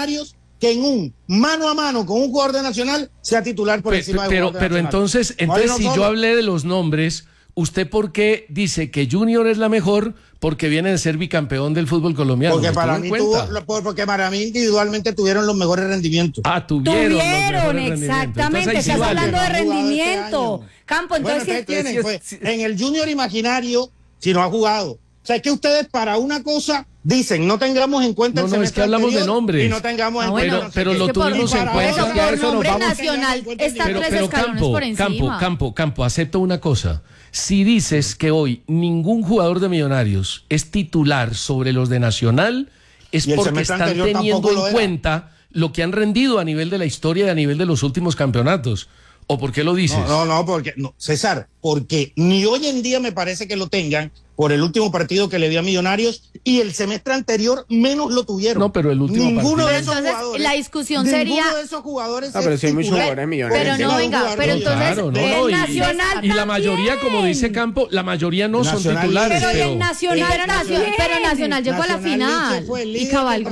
Millonarios que en un mano a mano con un jugador de Nacional sea titular por encima de un jugador de Pero Nacional. entonces si yo hablé de los nombres, ¿usted por qué dice que Junior es la mejor? Porque viene de ser bicampeón del fútbol colombiano. Porque para mí individualmente tuvieron los mejores rendimientos. Tuvieron exactamente. Estás hablando de rendimiento. Campo, entonces en el Junior Imaginario, si no ha jugado. O sea, es que ustedes para una cosa dicen, no tengamos en cuenta el semestre es que hablamos de nombres. y no tengamos en cuenta. Pero lo tuvimos en cuenta. Por nombre Nacional está tres escalones por encima. Campo, acepto una cosa. Si dices que hoy ningún jugador de Millonarios es titular sobre los de Nacional, es porque están teniendo en cuenta lo que han rendido a nivel de la historia y a nivel de los últimos campeonatos. ¿O por qué lo dices? César, porque ni hoy en día me parece que lo tengan por el último partido que le dio a Millonarios y el semestre anterior menos lo tuvieron. No, pero el último ninguno partido. de esos entonces, jugadores. la discusión sería. Ninguno de esos jugadores. Pero si hay muchos jugadores Millonarios. Pero no, venga, pero entonces Claro, el Nacional y la mayoría, como dice Campo, la mayoría no son titulares. Pero el Nacional llegó a la final y cabalgó.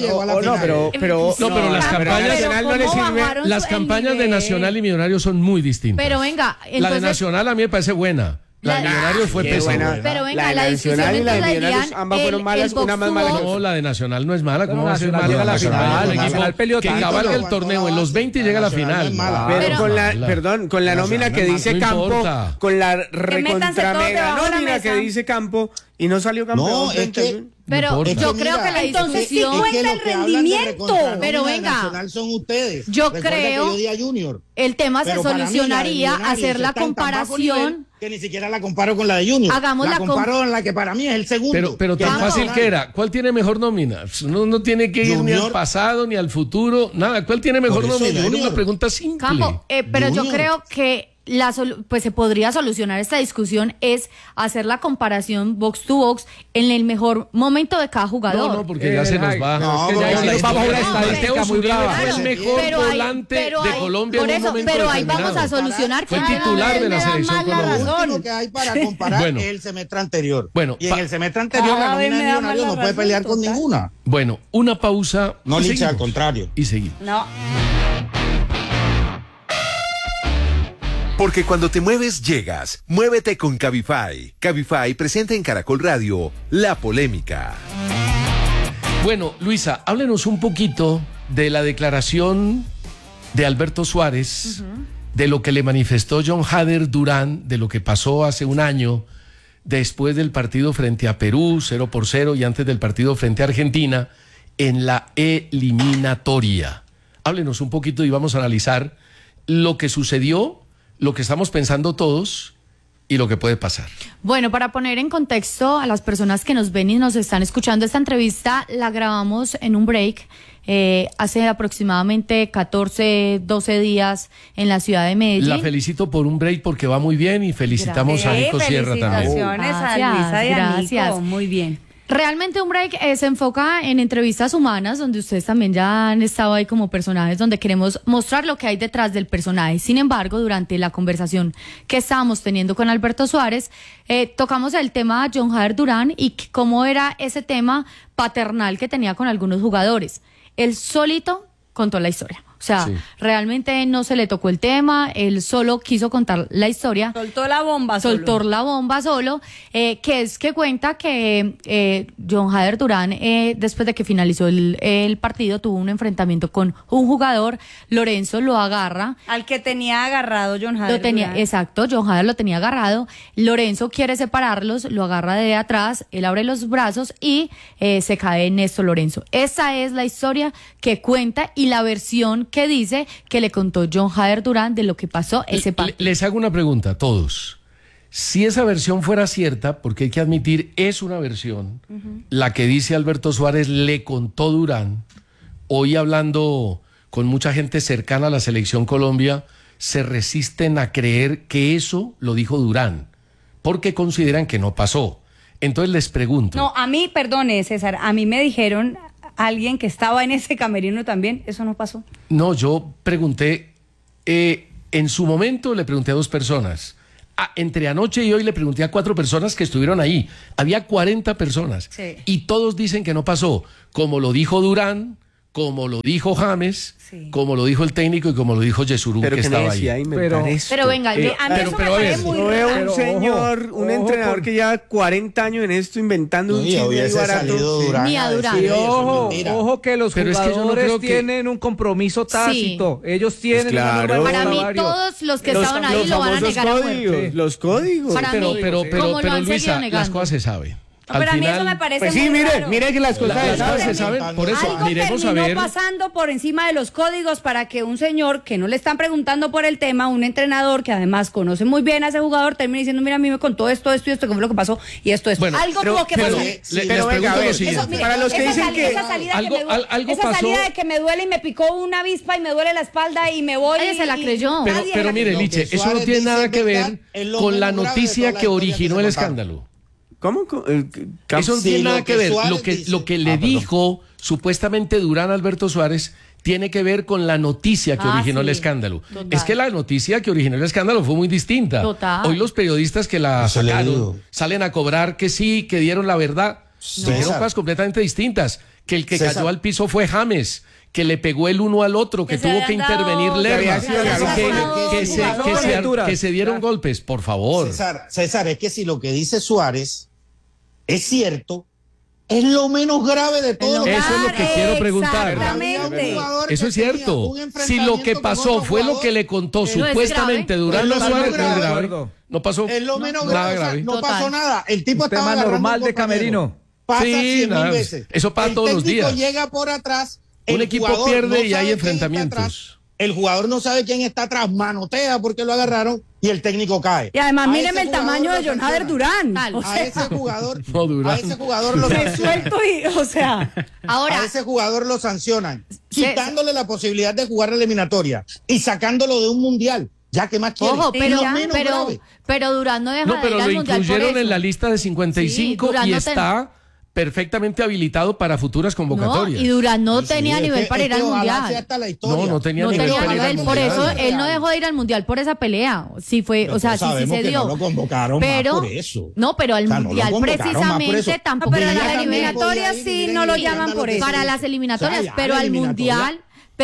Pero las campañas de Nacional y Millonarios son muy distintas. Pero venga, la de Nacional a mí me parece buena. La de Millonarios fue pésima. Pero venga, la discusión y la de Millonarios ambas fueron malas, una más mala. No, la de Nacional no es mala. ¿Cómo va a ser mala? Llega a la final. Nacional peleó que cabalga el torneo en los 20 y llega a la final. Pero con la nómina que dice Campo, con la recontra mega nómina que dice Campo, y no salió campeón. No, es que... Pero yo creo que la discusión cuenta el rendimiento. Pero venga, son ustedes. Yo creo el tema se solucionaría hacer la comparación. Que ni siquiera la comparo con la de Junior. Hagamos la comparo con la que para mí es el segundo. Pero tan fácil que era. ¿Cuál tiene mejor nómina? No tiene que ir ni al pasado ni al futuro. Nada. ¿Cuál tiene mejor nómina? Es una pregunta simple. Campo, pero yo creo que pues se podría solucionar esta discusión es hacer la comparación box to box en el mejor momento de cada jugador. No, porque ya se nos va. Nos vamos a una estadística muy brava. Fue el mejor volante de Colombia por eso, pero ahí vamos a solucionar. Fue titular de la selección colombiana. Lo que hay para comparar es el semestre anterior. Y en el semestre anterior la nómina de Millonarios no puede pelear con ninguna. Bueno, una pausa. No, Licha, al contrario. Y seguimos. No. Porque cuando te mueves, llegas. Muévete con Cabify. Cabify presenta en Caracol Radio La Polémica. Bueno, Luisa, háblenos un poquito de la declaración de Alberto Suárez, de lo que le manifestó John Hader Durán, de lo que pasó hace un año, después del partido frente a Perú, 0-0, y antes del partido frente a Argentina, en la eliminatoria. Háblenos un poquito y vamos a analizar lo que sucedió, lo que estamos pensando todos y lo que puede pasar. Bueno, para poner en contexto a las personas que nos ven y nos están escuchando, esta entrevista la grabamos en un break hace aproximadamente 14, 12 días en la ciudad de Medellín. La felicito por un break porque va muy bien y felicitamos a Nico Sierra también. Felicitaciones a Luisa y a Nico, muy bien. Realmente un break se enfoca en entrevistas humanas, donde ustedes también ya han estado ahí como personajes, donde queremos mostrar lo que hay detrás del personaje. Sin embargo, durante la conversación que estábamos teniendo con Alberto Suárez, tocamos el tema de John Hader Durán y cómo era ese tema paternal que tenía con algunos jugadores. Él solito contó la historia. O sea, realmente no se le tocó el tema, él solo quiso contar la historia. Soltó la bomba solo, que es que cuenta que John Hader Durán, después de que finalizó el partido, tuvo un enfrentamiento con un jugador, Lorenzo lo agarra. Al que tenía agarrado John Hader Durán. Exacto, John Hader lo tenía agarrado, Lorenzo quiere separarlos, lo agarra de atrás, él abre los brazos y se cae Néstor Lorenzo. Esa es la historia que cuenta y la versión que dice que le contó John Hader Durán de lo que pasó ese partido. Les hago una pregunta a todos. Si esa versión fuera cierta, porque hay que admitir, es una versión, la que dice Alberto Suárez le contó Durán, hoy hablando con mucha gente cercana a la Selección Colombia, se resisten a creer que eso lo dijo Durán, porque consideran que no pasó. Entonces les pregunto. No, a mí, perdone César, a mí me dijeron... alguien que estaba en ese camerino también, ¿eso no pasó? No, yo pregunté, en su momento le pregunté a 2 personas, entre anoche y hoy le pregunté a 4 personas que estuvieron ahí, había 40 personas, y todos dicen que no pasó, como lo dijo Durán, como lo dijo James, como lo dijo el técnico y como lo dijo Yesurún, que estaba ahí. Pero venga, a mí eso me parece muy raro. Un señor, un entrenador que lleva 40 años en esto inventando un chisme barato. Ni a Durán. Ojo que los jugadores tienen un compromiso tácito. Ellos tienen para mí todos los que estaban ahí lo van a negar a muerte. Los códigos. Pero Luisa, las cosas se saben. No, pero final, a mí eso me parece pues sí, muy mire que las cosas se saben. Por eso algo miremos a ver. Pasando por encima de los códigos para que un señor que no le están preguntando por el tema, un entrenador que además conoce muy bien a ese jugador, termina diciendo, mira, a mí me contó esto, que fue lo que pasó y esto. Bueno, algo tuvo que pasar. Pero venga, a ver, para los que dicen que algo esa salida de que me duele y me picó una avispa y me duele la espalda y me voy. Ella se la creyó. Pero mire, Liche, eso no tiene nada que ver con la noticia que originó el escándalo. ¿Cómo? Eso no tiene nada que ver. Lo que le dijo supuestamente Durán a Alberto Suárez tiene que ver con la noticia que originó el escándalo. Total. Es que la noticia que originó el escándalo fue muy distinta. Total. Hoy los periodistas que la sacaron salen a cobrar que sí, que dieron la verdad. Dijeron cosas completamente distintas. Que el que cayó al piso fue James, que le pegó el uno al otro, que tuvo que intervenir Lerma, que se dieron golpes, por favor. César, es que si lo que dice Suárez es cierto, es lo menos grave de todo. Eso es lo que quiero preguntar. Exactamente. Eso es cierto. Si lo que pasó fue lo que le contó supuestamente Durán a Suárez, no pasó nada grave. No pasó nada. El tipo estaba tema normal de camerino. Pasa 100,000 veces. Eso pasa todos los días. El técnico llega por atrás. Un equipo pierde y hay enfrentamientos. El jugador no sabe quién está atrás, manotea porque lo agarraron y el técnico cae. Y además míreme el tamaño de John Hader Durán. A ese jugador lo resuelto ahora a ese jugador lo sancionan, quitándole la posibilidad de jugar la eliminatoria y sacándolo de un mundial. Ya que más quiere. Ojo, pero Durán no deja de ir al mundial. Lo incluyeron en la lista de 55 y está perfectamente habilitado para futuras convocatorias. No, y Durán no tenía nivel para ir al mundial. No tenía nivel. Por eso él no dejó de ir al mundial por esa pelea. Sí fue, o sea, sí se dio. No lo convocaron pero, más por eso. No, pero al mundial precisamente tampoco. Pero a las eliminatorias sí no lo llaman por eso. Para las eliminatorias, pero al mundial,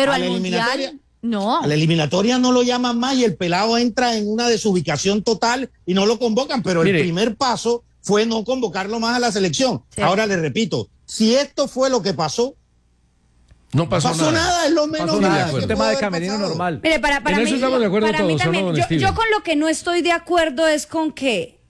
no. A la eliminatoria no lo llaman más y el pelado entra en una desubicación total y no lo convocan, pero el primer paso fue no convocarlo más a la selección. Sí. Ahora le repito, si esto fue lo que pasó, no pasó nada. Es lo menos es un tema de camerino normal. Mire, para en eso estamos de acuerdo para todos, mí también, yo con lo que no estoy de acuerdo es con que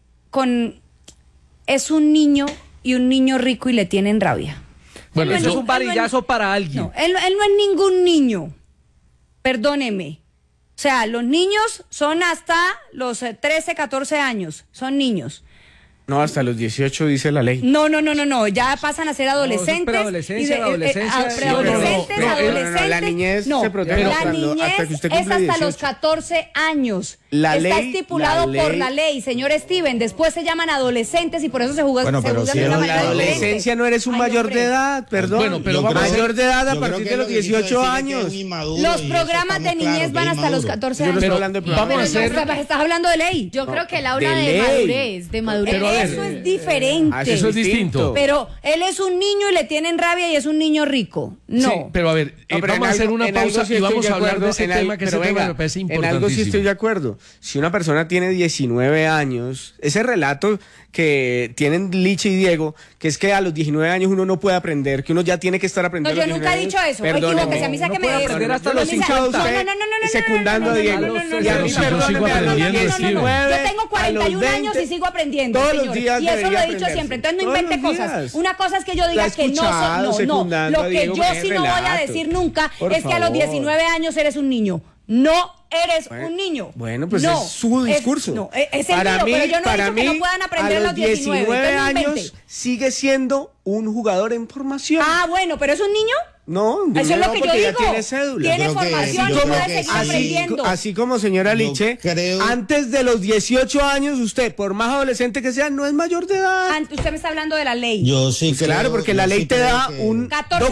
es un niño y un niño rico y le tienen rabia. Bueno, eso es un varillazo para alguien. No, él no es ningún niño. Perdóneme. O sea, los niños son hasta los 13, 14 años. Son niños. No, hasta los 18 dice la ley. No, ya pasan a ser adolescentes. Adolescencia. Adolescentes. La niñez se protege. La niñez es hasta los 14 años. Está estipulado por la ley, señor Steven. Después se llaman adolescentes y por eso se juzgan de una manera diferente. La adolescencia no eres un mayor de edad, perdón. Bueno, pero mayor de edad a partir de los 18 años. Los programas de niñez van hasta los 14 años. Estás hablando de ley. Yo creo que él habla de madurez. Eso es diferente. Eso es distinto. Pero él es un niño y le tienen rabia y es un niño rico. No. Sí, pero a ver, vamos a hacer una pausa y vamos a hablar de ese tema que ese tema me parece importantísimo. En algo sí estoy de acuerdo. Si una persona tiene 19 años, ese relato que tienen Liche y Diego, que es que a los 19 años uno no puede aprender, que uno ya tiene que estar aprendiendo. No, yo nunca he dicho eso. Equivóquese, a mí sáqueme de eso. Hasta los 5 secundando a Diego. Y a mí, yo tengo 41 años y sigo aprendiendo, señor. Y eso lo he dicho siempre. Entonces no invente cosas. Una cosa es que yo diga que no. Lo que yo sí no voy a decir nunca es que a los 19 años eres un niño. No eres un niño. Bueno, pues es su discurso. Es el mío, pero yo no he dicho que no puedan aprender a los 19 años sigue siendo un jugador en formación. Ah, bueno, pero es un niño. No, eso es lo que yo digo. Tiene cédula. Tiene formación, puede seguir aprendiendo. Así como, señora Liche, antes de los 18 años, usted, por más adolescente que sea, no es mayor de edad. Usted me está hablando de la ley. Yo sí creo. Claro, porque la ley te da un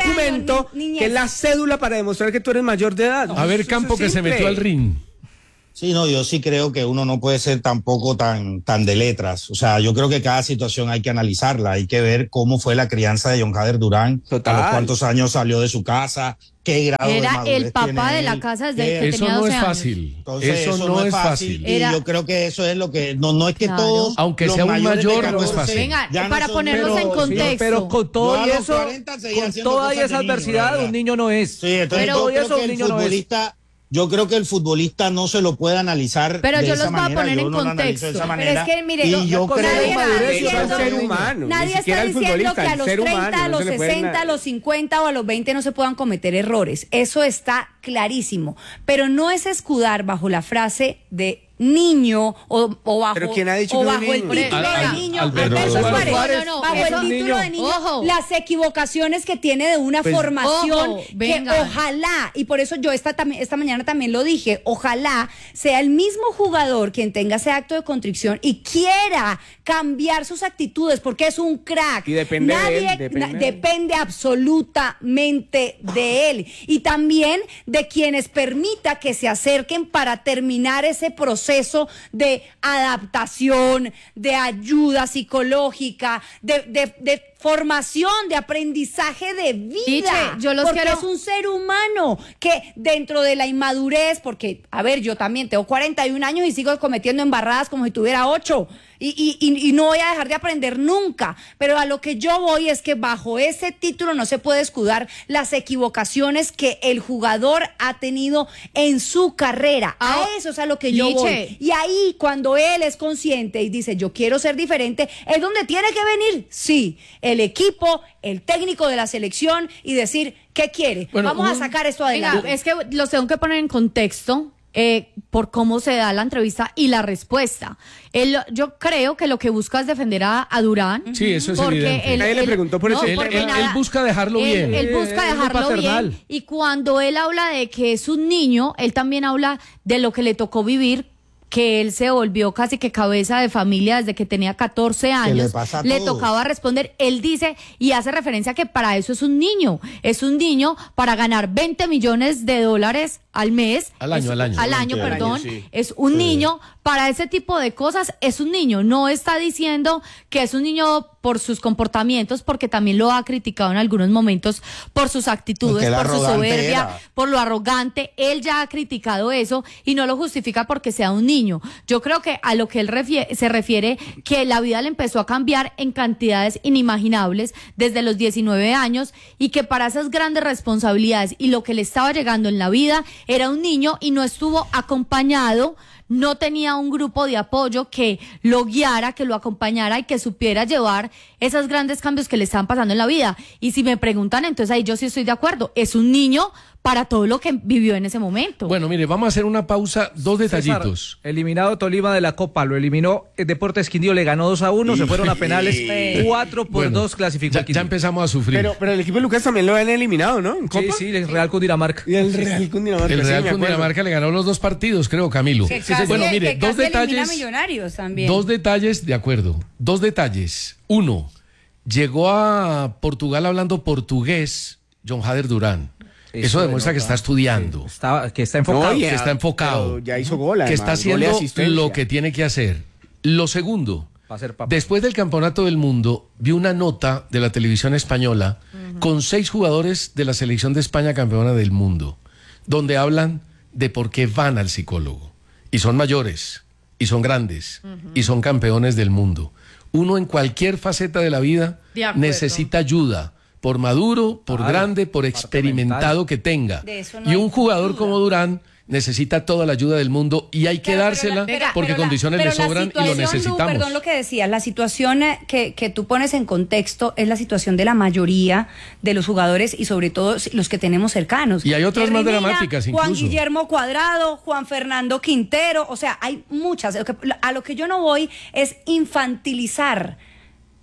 documento que es la cédula para demostrar que tú eres mayor de edad. A ver, Campo, que se metió al ring. Sí, no, yo sí creo que uno no puede ser tampoco tan de letras. O sea, yo creo que cada situación hay que analizarla, hay que ver cómo fue la crianza de John Hader Durán, a los cuántos años salió de su casa, qué grado de madurez era el papá de la casa desde que tenía 12 años. Eso no es fácil. Entonces, eso no es fácil. Y yo creo que eso es lo que no es que todos, aunque sea un mayor, no es fácil. Venga, para ponernos en contexto. Pero con todo y eso, con toda esa adversidad, un niño no es. Sí, entonces yo creo que el futbolista, yo creo que el futbolista no se lo puede analizar. Pero yo los voy a poner en contexto. Pero es que, mire, yo creo nadie está diciendo que a los 30, a los 60, a los 50 o a los 20 no se puedan cometer errores. Eso está clarísimo. Pero no es escudar bajo la frase de niño o bajo, ¿pero quién ha dicho bajo que el título de niño, Alberto Suárez, bajo el título de niño, las equivocaciones que tiene de una formación que ojalá, y por eso yo esta mañana también lo dije, ojalá sea el mismo jugador quien tenga ese acto de contrición y quiera cambiar sus actitudes porque es un crack. Y depende depende absolutamente de él y también de quienes permita que se acerquen para terminar ese proceso de adaptación, de ayuda psicológica, de formación, de aprendizaje de vida. Porque es un ser humano que dentro de la inmadurez, porque, a ver, yo también tengo 41 años y sigo cometiendo embarradas como si tuviera 8 y no voy a dejar de aprender nunca, pero a lo que yo voy es que bajo ese título no se puede escudar las equivocaciones que el jugador ha tenido en su carrera. A eso es a lo que yo voy. Y ahí cuando él es consciente y dice yo quiero ser diferente, es donde tiene que venir, sí, el equipo, el técnico de la selección y decir ¿qué quiere? Bueno, vamos a sacar esto adelante. Venga, es que los tengo que poner en contexto por cómo se da la entrevista y la respuesta. Yo creo que lo que busca es defender a Durán. Sí, eso es evidente. Nadie le preguntó por eso. Él busca dejarlo bien. Él busca dejarlo bien. Y cuando él habla de que es un niño, él también habla de lo que le tocó vivir, que él se volvió casi que cabeza de familia desde que tenía 14 años, le tocaba responder. Él dice y hace referencia a que para eso es un niño para ganar $20 millones al mes, al año, es un niño, para ese tipo de cosas es un niño, no está diciendo que es un niño por sus comportamientos, porque también lo ha criticado en algunos momentos por sus actitudes, por su soberbia, por lo arrogante. Él ya ha criticado eso y no lo justifica porque sea un niño. Yo creo que a lo que él se refiere, que la vida le empezó a cambiar en cantidades inimaginables desde los 19 años y que para esas grandes responsabilidades y lo que le estaba llegando en la vida era un niño y no estuvo acompañado, no tenía un grupo de apoyo que lo guiara, que lo acompañara y que supiera llevar esos grandes cambios que le estaban pasando en la vida. Y si me preguntan, entonces ahí yo sí estoy de acuerdo. Es un niño para todo lo que vivió en ese momento. Bueno, mire, vamos a hacer una pausa, dos detallitos. César, eliminado Tolima de la Copa, lo eliminó Deportes Quindío, le ganó 2-1, se fueron a penales, 4-2 clasificó. Ya empezamos a sufrir. Pero el equipo de Lucas también lo han eliminado, ¿no? ¿En Copa? Sí, el Real Cundinamarca. Y el Real Cundinamarca. El Real Cundinamarca le ganó los 2 partidos, creo, Camilo. Bueno, mire, dos detalles. Millonarios también. 2 detalles, de acuerdo. 2 detalles. 1, llegó a Portugal hablando portugués John Hader Durán. Eso demuestra que está estudiando. Que está enfocado. Que está enfocado. Ya hizo gol, además, que está haciendo lo que tiene que hacer. Lo segundo, después del Campeonato del Mundo, vi una nota de la televisión española con 6 jugadores de la selección de España campeona del mundo, donde hablan de por qué van al psicólogo. Y son mayores, y son grandes, y son campeones del mundo. Uno en cualquier faceta de la vida necesita ayuda. Por maduro, por grande, por experimentado que tenga. Y un jugador como Durán necesita toda la ayuda del mundo y hay que dársela porque condiciones le sobran y lo necesitamos. Perdón lo que decías, la situación que tú pones en contexto es la situación de la mayoría de los jugadores y sobre todo los que tenemos cercanos. Y hay otras más dramáticas incluso. Juan Guillermo Cuadrado, Juan Fernando Quintero, o sea, hay muchas. A lo que yo no voy es infantilizar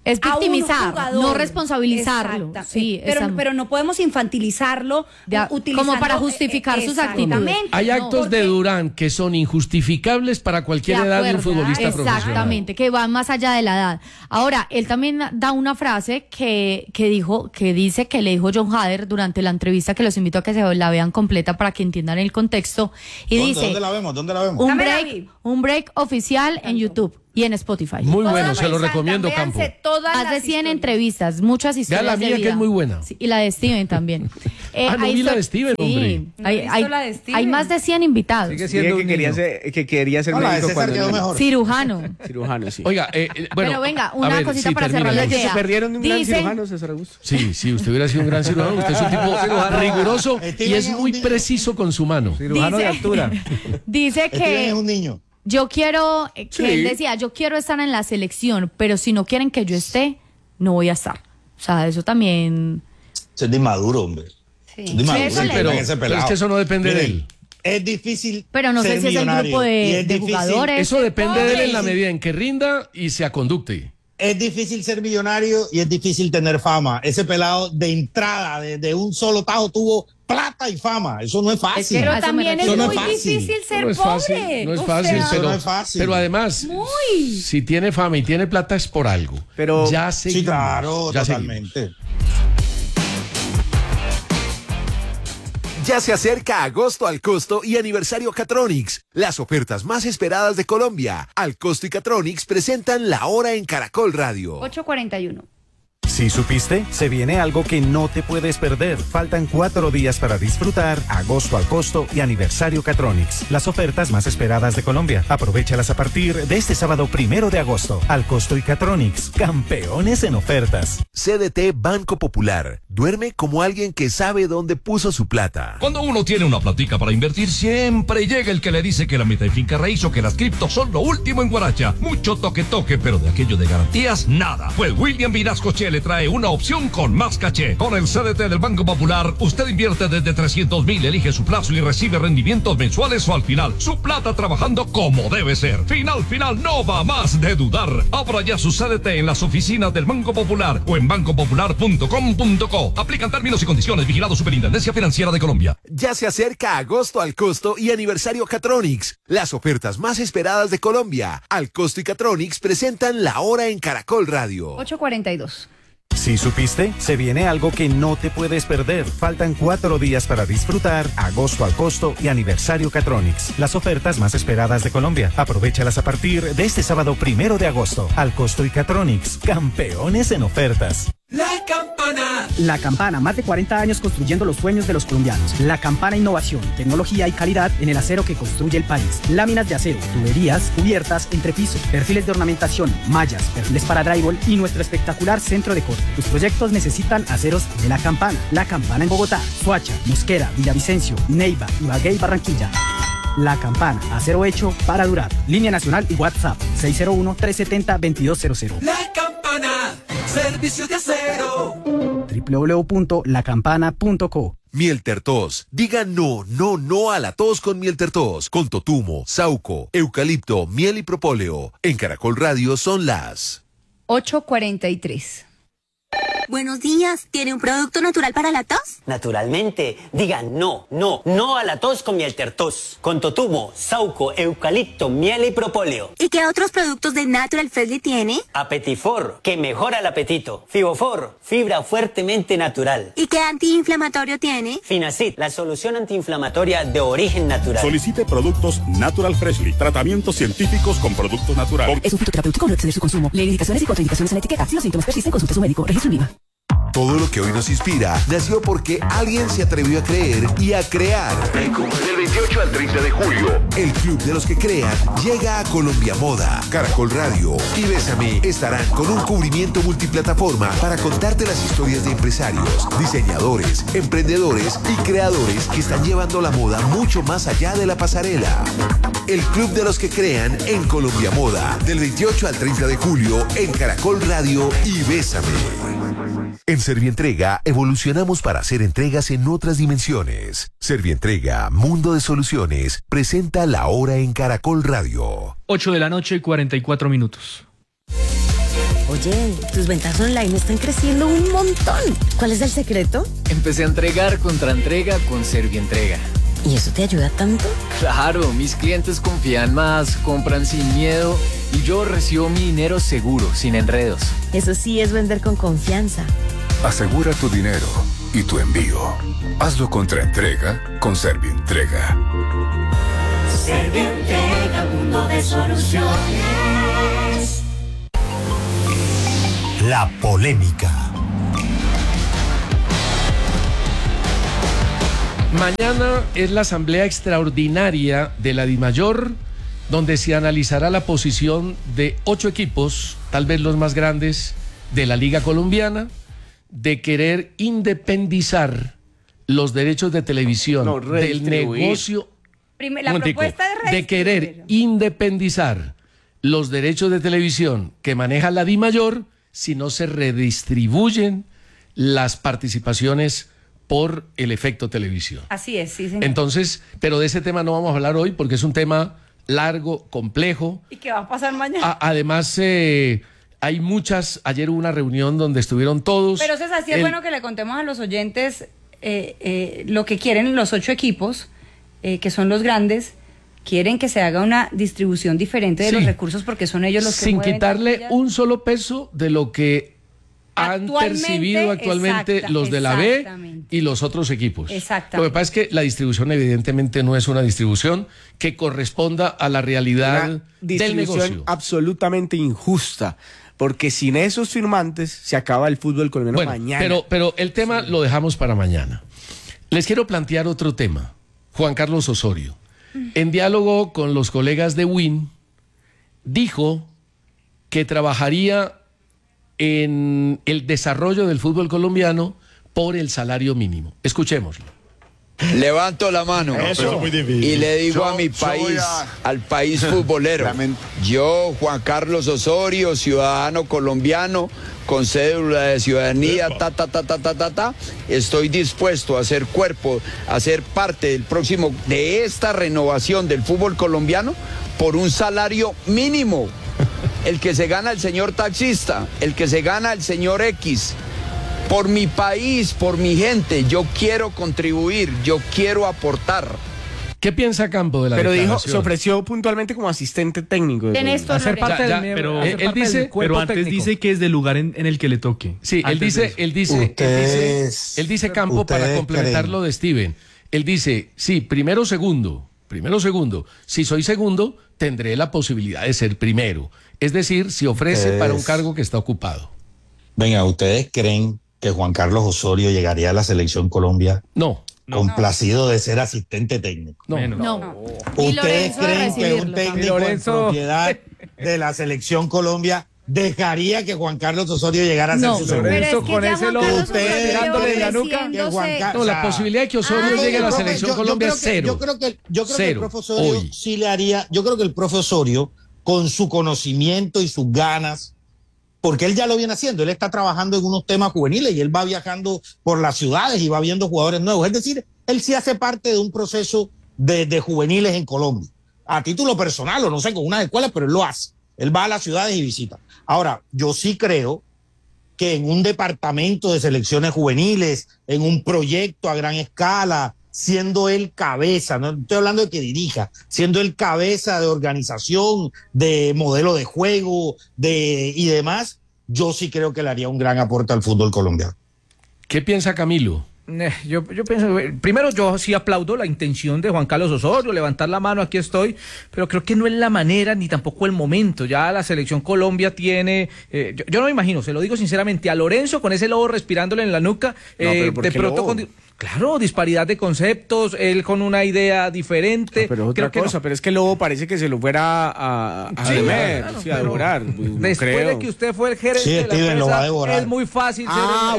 Es victimizar, no responsabilizarlo. Sí, pero no podemos infantilizarlo como para justificar sus actitudes. Hay actos de Durán que son injustificables para cualquier edad de un futbolista profesional. Exactamente, que van más allá de la edad. Ahora, él también da una frase que dice que le dijo John Hader durante la entrevista, que los invito a que se la vean completa para que entiendan el contexto. Y dice, ¿Dónde la vemos? Un break oficial en YouTube. Y en Spotify. Muy bueno, se lo recomiendo, Campo. Más de 100 entrevistas, muchas historias. Vea la mía, que es muy buena. Sí, y la de Steven también. No vi la de Steven, hombre. Hay más de 100 invitados. Sigue siendo que quería ser médico cuando Cirujano, sí. Oiga, bueno. Pero venga, una cosita para cerrar la idea. Se perdieron de un gran cirujano, César Augusto. Sí, usted hubiera sido un gran cirujano. Usted es un tipo riguroso y es muy preciso con su mano. Cirujano de altura. Dice que... es un niño. Yo quiero, él decía, yo quiero estar en la selección, pero si no quieren que yo esté, no voy a estar. O sea, eso también... Eso es de inmaduro, hombre. Sí. Pero es que eso no depende de él. Es difícil. Pero no sé si es el grupo de jugadores. Eso depende de él en la medida en que rinda y se aconducte. Es difícil ser millonario y es difícil tener fama. Ese pelado de entrada, de un solo tajo, tuvo plata y fama. Eso no es fácil. Pero también es muy difícil ser pobre. No es fácil, pero además, si tiene fama y tiene plata es por algo. Pero ya sé. Sí, claro, totalmente. Ya se acerca agosto al costo y aniversario Catronics, las ofertas más esperadas de Colombia. Al costo y Catronics presentan la hora en Caracol Radio. 8:41. ¿Sí supiste? Se viene algo que no te puedes perder. Faltan 4 días para disfrutar agosto al costo y aniversario Catronics, las ofertas más esperadas de Colombia. Aprovéchalas a partir de este sábado 1 de agosto. Al costo y Catronics, campeones en ofertas. CDT Banco Popular. Duerme como alguien que sabe dónde puso su plata. Cuando uno tiene una platica para invertir, siempre llega el que le dice que la meta de finca raíz o que las criptos son lo último en Guaracha. Mucho toque, pero de aquello de garantías, nada. Pues William Vinascoche le trae una opción con más caché. Con el CDT del Banco Popular, usted invierte desde 300.000, elige su plazo y recibe rendimientos mensuales o al final. Su plata trabajando como debe ser. Final, no va más de dudar. Abra ya su CDT en las oficinas del Banco Popular o en bancopopular.com.co. Aplican términos y condiciones. Vigilado Superintendencia Financiera de Colombia. Ya se acerca agosto al costo y aniversario Catronics, las ofertas más esperadas de Colombia. Al costo y Catronics presentan la hora en Caracol Radio. 8:42. ¿Sí supiste? Se viene algo que no te puedes perder. Faltan 4 días para disfrutar agosto al costo y aniversario Catronics, las ofertas más esperadas de Colombia. Aprovéchalas a partir de este sábado 1 de agosto. Al costo y Catronics, campeones en ofertas. La Campana. La Campana, más de 40 años construyendo los sueños de los colombianos. La Campana, innovación, tecnología y calidad en el acero que construye el país. Láminas de acero, tuberías, cubiertas, entrepiso, perfiles de ornamentación, mallas, perfiles para drywall y nuestro espectacular centro de corte. Tus proyectos necesitan aceros de La Campana. La Campana en Bogotá, Soacha, Mosquera, Villavicencio, Neiva, Ibagué y Barranquilla. La Campana, acero hecho para durar. Línea nacional y WhatsApp 601-370-2200. La Campana, servicios de acero. www.lacampana.co. Miel Tertos. Diga no a la tos con Miel Tertos. Con totumo, sauco, eucalipto, miel y propóleo. En Caracol Radio son las 8:43. Buenos días, ¿tiene un producto natural para la tos? Naturalmente, diga no a la tos con Miel Tertos, con totumo, sauco, eucalipto, miel y propóleo. ¿Y qué otros productos de Natural Freshly tiene? Apetifor, que mejora el apetito. Fibofor, fibra fuertemente natural. ¿Y qué antiinflamatorio tiene? Finacid, la solución antiinflamatoria de origen natural. Solicite productos Natural Freshly, tratamientos científicos con productos naturales. Es un fitoterapéutico, no exceder su consumo. Lee indicaciones y contraindicaciones en la etiqueta. Si los síntomas persisten, consulte a su médico. Registro en Viva. Todo lo que hoy nos inspira nació porque alguien se atrevió a creer y a crear. Del 28 al 30 de julio, el Club de los que Crean llega a Colombia Moda. Caracol Radio y Bésame estarán con un cubrimiento multiplataforma para contarte las historias de empresarios, diseñadores, emprendedores y creadores que están llevando la moda mucho más allá de la pasarela. El Club de los que Crean en Colombia Moda, del 28 al 30 de julio en Caracol Radio y Bésame. En Servientrega evolucionamos para hacer entregas en otras dimensiones. Servientrega, Mundo de Soluciones, presenta la hora en Caracol Radio. 8:44 p.m. Oye, tus ventas online están creciendo un montón. ¿Cuál es el secreto? Empecé a entregar contra entrega con Servientrega. ¿Y eso te ayuda tanto? Claro, mis clientes confían más, compran sin miedo y yo recibo mi dinero seguro, sin enredos. Eso sí es vender con confianza. Asegura tu dinero y tu envío. Hazlo contra entrega con Servientrega. Servientrega, mundo de soluciones. La polémica. Mañana es la asamblea extraordinaria de la DIMAYOR, donde se analizará la posición de 8 equipos, tal vez los más grandes de la Liga Colombiana, de querer independizar los derechos de televisión del negocio. La propuesta es de querer independizar los derechos de televisión que maneja la DIMAYOR si no se redistribuyen las participaciones por el efecto televisión. Así es, sí, señor. Entonces, pero de ese tema no vamos a hablar hoy porque es un tema largo, complejo. ¿Y qué va a pasar mañana? Además, hay muchas, ayer hubo una reunión donde estuvieron todos. Pero César, sí es bueno que le contemos a los oyentes lo que quieren los 8 equipos, que son los grandes. Quieren que se haga una distribución diferente de los recursos porque son ellos los que sin quitarle un solo peso de lo que han percibido actualmente los de la B y los otros equipos. Lo que pasa es que la distribución evidentemente no es una distribución que corresponda a la realidad del negocio. Absolutamente injusta, porque sin esos firmantes se acaba el fútbol colombiano mañana. Pero el tema lo dejamos para mañana. Les quiero plantear otro tema. Juan Carlos Osorio, en diálogo con los colegas de WIN, dijo que trabajaría en el desarrollo del fútbol colombiano por el salario mínimo. Escuchémoslo. Levanto la mano y le digo a mi país, al país futbolero, yo, Juan Carlos Osorio, ciudadano colombiano, con cédula de ciudadanía, estoy dispuesto a ser cuerpo, a ser parte del próximo, de esta renovación del fútbol colombiano por un salario mínimo. El que se gana el señor taxista, el que se gana el señor X. Por mi país, por mi gente, yo quiero contribuir, yo quiero aportar. ¿Qué piensa Campo de la declaración? Dijo, se ofreció puntualmente como asistente técnico. Hacer parte él dice, pero antes técnico. Dice que es del lugar en el que le toque. Sí, él dice Campo, para complementar lo de Steven. Él dice, sí, primero, segundo. Si soy segundo, tendré la posibilidad de ser primero. Es decir, si ofrece para un cargo que está ocupado. Venga, ¿ustedes creen que Juan Carlos Osorio llegaría a la selección Colombia? No. Complacido de ser asistente técnico. No. ¿Ustedes creen que un técnico en propiedad de la selección Colombia dejaría que Juan Carlos Osorio llegara a ser su segundo? Lorenzo, con ese lobo tirándole en la nuca. La posibilidad de que Osorio llegue a la selección Colombia es cero. Yo creo que el profe Osorio sí le haría. Yo creo que el profe Osorio, con su conocimiento y sus ganas, porque él ya lo viene haciendo, él está trabajando en unos temas juveniles y él va viajando por las ciudades y va viendo jugadores nuevos. Es decir, él sí hace parte de un proceso de juveniles en Colombia, a título personal o no sé, con unas escuelas, pero él lo hace. Él va a las ciudades y visita. Ahora, yo sí creo que en un departamento de selecciones juveniles, en un proyecto a gran escala, siendo él cabeza, no estoy hablando de que dirija, siendo él cabeza de organización, de modelo de juego y demás, yo sí creo que le haría un gran aporte al fútbol colombiano. ¿Qué piensa Camilo? Yo pienso, primero yo sí aplaudo la intención de Juan Carlos Osorio, levantar la mano, aquí estoy, pero creo que no es la manera ni tampoco el momento. Ya la selección Colombia tiene, yo no me imagino, se lo digo sinceramente, a Lorenzo con ese lobo respirándole en la nuca, de pronto claro, disparidad de conceptos, él con una idea diferente. No, pero otra cosa, pero es que el lobo parece que se lo fuera a devorar. Después de que usted fue el gerente de la empresa, lo va a devorar. Es muy fácil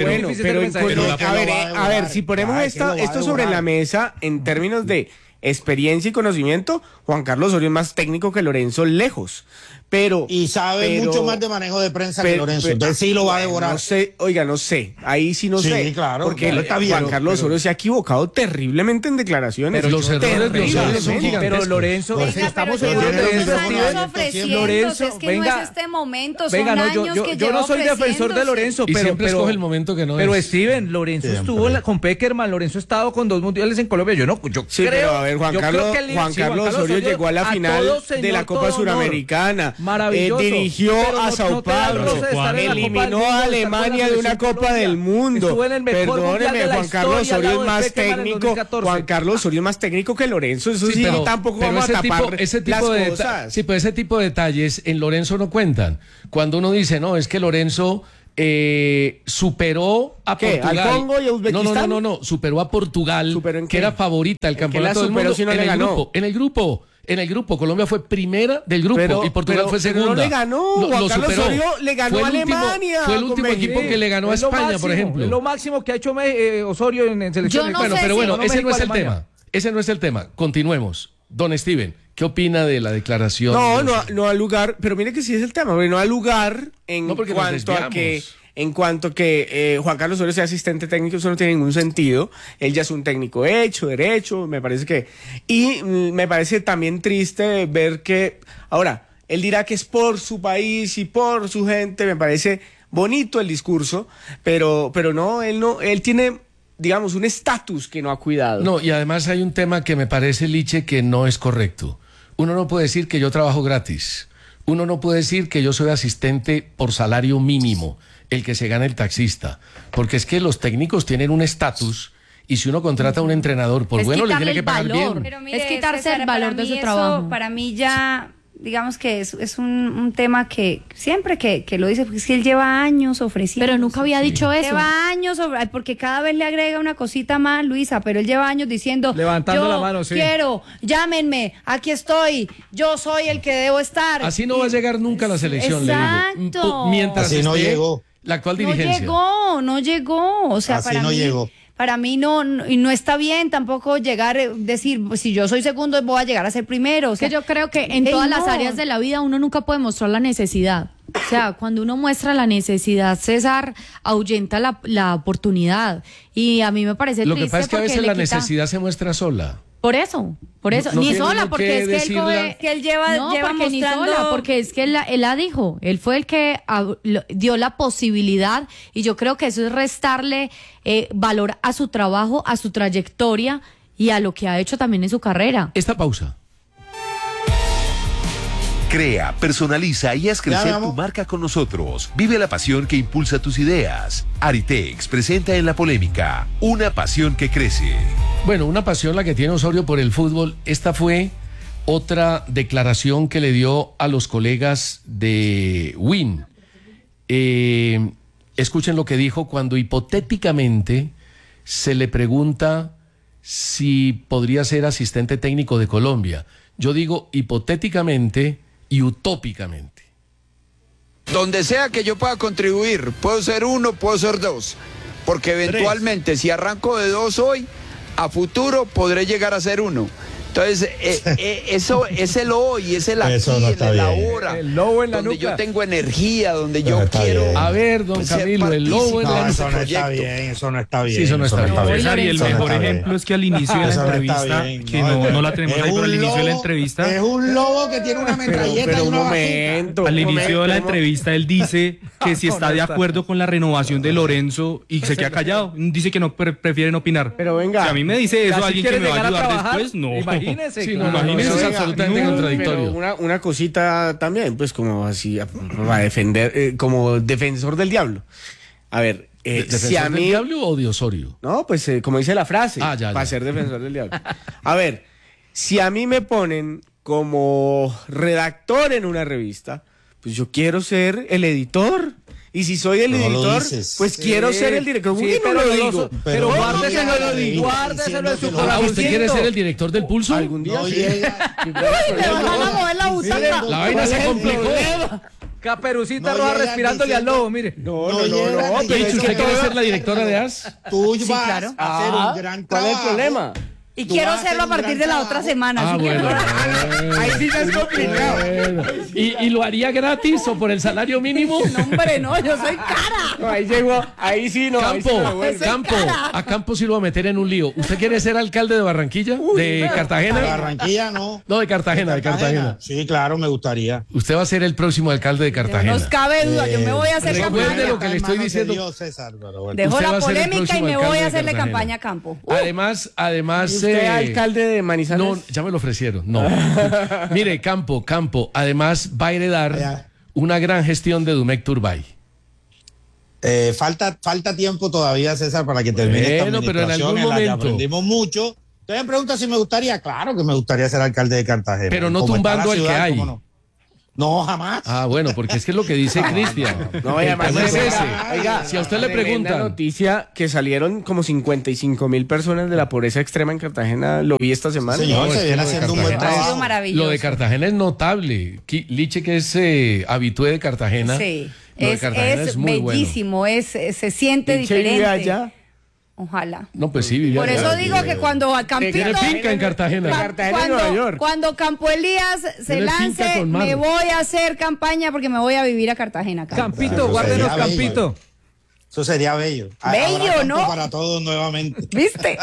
a ver, si ponemos esto sobre la mesa en términos de experiencia y conocimiento, Juan Carlos Osorio es más técnico que Lorenzo lejos. Y sabe mucho más de manejo de prensa que Lorenzo. Entonces sí lo va a devorar. No sé, no sé. Ahí sí no sé. Sí, claro. Porque Juan Carlos Osorio se ha equivocado terriblemente en declaraciones. Pero los errores de Osorio son gigantescos. Pero Lorenzo, estamos seguros de eso. Lorenzo, es que venga, no es este momento, son años que yo no soy defensor de Lorenzo, pero siempre escoge el momento que no pero es. Steven, Lorenzo estuvo con Peckerman, Lorenzo ha estado con 2 mundiales en Colombia. Yo creo. Pero a ver, Juan Carlos Osorio llegó a la final de la Copa Suramericana. Maravilloso. Dirigió a Sao Paulo, eliminó a Alemania de una Copa del Mundo. Perdóneme, Juan Carlos Osorio es más técnico. Juan Carlos Osorio es más técnico que Lorenzo. Eso sí, tampoco vamos a tapar las cosas. Sí, pero ese tipo de detalles en Lorenzo no cuentan. Cuando uno dice, no, es que Lorenzo superó a Portugal. ¿Al Congo y a Uzbekistán? No, superó a Portugal, que era favorita del campeonato del mundo. Si no en el grupo, Colombia fue primera del grupo y Portugal fue segunda. No le ganó, Juan Carlos Osorio le ganó a Alemania. Fue el último equipo que le ganó a España, por ejemplo. Es lo máximo que ha hecho Osorio en selecciones. Pero ese no es el tema. Ese no es el tema. Continuemos. Don Steven, ¿qué opina de la declaración? No al lugar, pero mire que sí es el tema, no al lugar en cuanto a que Juan Carlos Osorio sea asistente técnico, eso no tiene ningún sentido. Él ya es un técnico derecho, me parece que... Y me parece también triste ver que... Ahora, él dirá que es por su país y por su gente, me parece bonito el discurso, pero no, él tiene... digamos, un estatus que no ha cuidado. No, y además hay un tema que me parece, Liche, que no es correcto. Uno no puede decir que yo trabajo gratis. Uno no puede decir que yo soy asistente por salario mínimo, el que se gana el taxista. Porque es que los técnicos tienen un estatus y si uno contrata a un entrenador, pues bueno, le tiene que pagar bien. Pero mire, es quitarse el valor de su trabajo. Para mí ya... digamos que es un tema que siempre que lo dice, porque es que él lleva años ofreciendo. Pero nunca había dicho eso. Lleva años, porque cada vez le agrega una cosita más, Luisa, pero él lleva años diciendo, levantando la mano, sí. Quiero, llámenme, aquí estoy, yo soy el que debo estar. Así no va a llegar nunca a la selección, exacto. Le digo. Mientras así no llegó. La actual dirigencia. No llegó, o sea, así no llegó. Para mí no está bien tampoco llegar, decir, si yo soy segundo voy a llegar a ser primero. O sea, que yo creo que en todas las áreas de la vida uno nunca puede mostrar la necesidad. O sea, cuando uno muestra la necesidad, César, ahuyenta la oportunidad. Y a mí me parece triste. Lo que pasa es que a veces la necesidad se muestra sola. Por eso. No ni sola, porque es que él lleva mostrando... Ni sola, porque es que él la dijo. Él fue el que dio la posibilidad y yo creo que eso es restarle valor a su trabajo, a su trayectoria y a lo que ha hecho también en su carrera. Esta pausa. Crea, personaliza y haz crecer tu marca con nosotros. Vive la pasión que impulsa tus ideas. Aritex presenta en La Polémica una pasión que crece. Bueno, una pasión la que tiene Osorio por el fútbol. Esta fue otra declaración que le dio a los colegas de Win. Escuchen lo que dijo cuando hipotéticamente se le pregunta si podría ser asistente técnico de Colombia. Yo digo hipotéticamente y utópicamente. Donde sea que yo pueda contribuir, puedo ser 1, puedo ser 2, porque eventualmente si arranco de 2 hoy, a futuro podré llegar a ser 1. Entonces, eso es el hoy, es el aquí, el ahora. El lobo en la donde nuca. Yo tengo energía, donde yo quiero. Bien. A ver, don Camilo, el lobo en la nuca. Eso no está bien, eso no está bien. Sí, eso no está bien. César, y el mejor ejemplo es que al inicio de la entrevista, que no la tenemos ahí, pero al inicio de la entrevista. Es un lobo que tiene una metralleta y una bazooka. Al inicio de la entrevista, él dice que si está de acuerdo con la renovación de Lorenzo y se queda callado. Dice que no prefieren opinar. Pero venga. Si a mí me dice eso alguien que me va a ayudar después, no. Imagínese. Sí, imagínese, es absolutamente contradictorio. Una cosita también, pues como así, para defender, como defensor del diablo. A ver, si a mí... ¿Del diablo o de Osorio? No, pues como dice la frase, ya. para ser defensor del diablo. A ver, si a mí me ponen como redactor en una revista, pues yo quiero ser el editor. Y si soy el editor, pues quiero ser el director. Sí, no lo digo. Pero guárdeselo en su corazón. ¿Usted quiere ser el director del Pulso? Algún día llega. Me van a mover la butaca. La vaina se complicó. Caperucita Roja respirándole al lobo, mire. No. ¿Usted quiere ser la directora de AS? Tú vas a hacer un gran trabajo. ¿Cuál es el problema? Y quiero hacerlo a partir de la otra semana. Ah, bueno. Ahí sí no es complicado. Bueno. ¿Y lo haría gratis o por el salario mínimo? No, hombre, no, yo soy cara. No, ahí llegó, ahí sí no. A Campo sí lo va a meter en un lío. ¿Usted quiere ser alcalde de Barranquilla? ¿De Cartagena? De Barranquilla no. No, de Cartagena. Sí, claro, me gustaría. Usted va a ser el próximo alcalde de Cartagena. No nos cabe duda, yo me voy a hacer campaña. Recuerde lo que le estoy diciendo. Dios, César, pero bueno. Dejo la polémica y me voy a hacerle campaña a Campo. Además, ¿usted alcalde de Manizales? No, ya me lo ofrecieron, no. Mire, Campo, además va a heredar una gran gestión de Domecq Turbay. Falta tiempo todavía, César, para que termine esta administración, pero en algún momento aprendimos mucho. Usted me pregunta si me gustaría, claro que me gustaría ser alcalde de Cartagena. Pero no tumbando al que hay. No, jamás. Ah, bueno, porque es que es lo que dice Cristian. No, además es ese. Oiga, si a usted le preguntan. Noticia que salieron como 55,000 personas de la pobreza extrema en Cartagena, lo vi esta semana. Señor, se viene haciendo un buen trabajo. Maravilloso. Lo de Cartagena es notable. Liche, que es habitué de Cartagena. Sí, es muy bellísimo, bueno. Se siente diferente. Allá? Ojalá. No, pues sí, vivía. Por eso digo que cuando Campito... Tiene finca en Cartagena. En Nueva York. Cuando Campo Elías se lance, me voy a hacer campaña porque me voy a vivir a Cartagena. Campito, guárdenos Campito. Eso sería bello. Bello, ¿no? Para todos nuevamente. ¿Viste?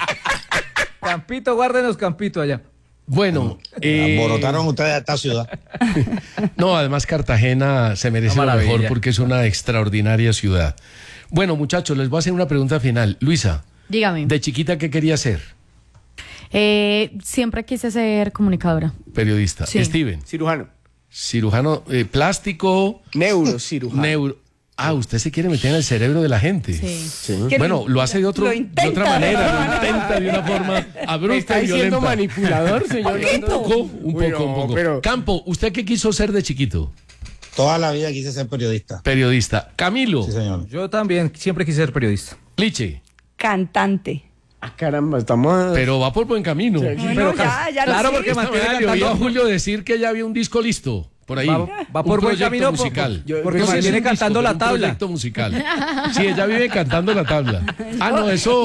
Campito, guárdenos Campito allá. Bueno, alborotaron ustedes a esta ciudad. No, además Cartagena se merece lo mejor porque es una extraordinaria ciudad. Bueno, muchachos, les voy a hacer una pregunta final. Luisa, dígame. ¿De chiquita qué quería ser? Siempre quise ser comunicadora. Periodista. Sí. Steven. Cirujano plástico. Neurocirujano. Usted se quiere meter en el cerebro de la gente. Sí. Bueno, lo hace de otra manera, lo intenta de una forma abrupta y violenta. ¿Está siendo manipulador, señor? Un poco. Pero... Campo, ¿usted qué quiso ser de chiquito? Toda la vida quise ser periodista. Camilo. Sí, señor. Yo también siempre quise ser periodista. Liche. Cantante. Caramba, estamos... Pero va por buen camino. Sí, pero ya claro, no porque mantiene oí a Julio decir que ya había un disco listo. Por ahí. Va por buen camino musical. Porque mantiene cantando la tabla. Proyecto musical. Sí, ella vive cantando la tabla. Eso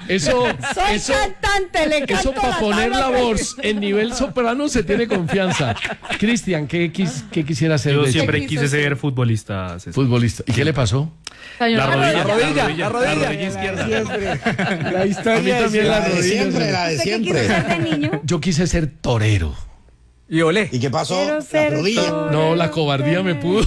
soy cantante, le canto eso para poner la voz en nivel soprano se tiene confianza. Cristian, ¿qué quisiera hacer? Yo siempre quise ser futbolista. Futbolista. ¿Y qué le pasó? La rodilla izquierda. La historia a mí también la de siempre. Yo quise ser torero. Y olé. ¿Y qué pasó? La rodilla. No, la cobardía me pudo.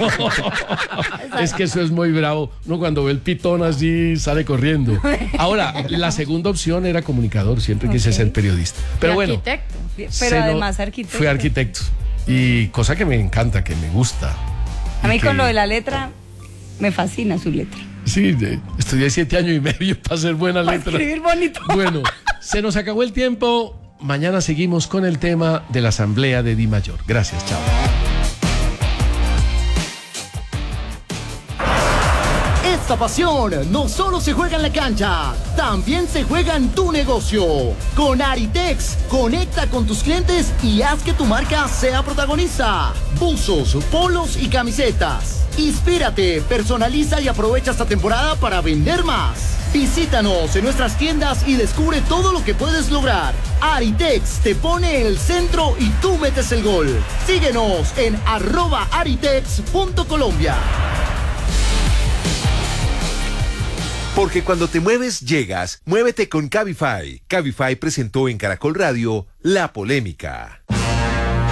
Es que eso es muy bravo. Uno cuando ve el pitón así sale corriendo. Ahora, la segunda opción era comunicador. Siempre quise ser periodista. Pero bueno. Arquitecto. Pero además arquitecto. Fui arquitecto. Y cosa que me encanta, que me gusta. A mí con lo de la letra, me fascina su letra. Sí, estudié 7 años y medio para hacer buena letra. Escribir bonito. Bueno, se nos acabó el tiempo. Mañana seguimos con el tema de la Asamblea de Dimayor. Gracias, chao. Esta pasión no solo se juega en la cancha, también se juega en tu negocio. Con Aritex, conecta con tus clientes y haz que tu marca sea protagonista. Buzos, polos y camisetas. Inspírate, personaliza y aprovecha esta temporada para vender más. Visítanos en nuestras tiendas y descubre todo lo que puedes lograr. Aritex te pone en el centro y tú metes el gol. Síguenos en @aritex.colombia. Porque cuando te mueves, llegas. Muévete con Cabify. Cabify presentó en Caracol Radio La Polémica.